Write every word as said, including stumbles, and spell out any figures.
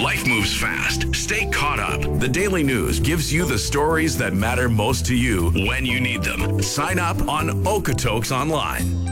Life moves fast. Stay caught up. The Daily News gives you the stories that matter most to you when you need them. Sign up on Okotoks Online.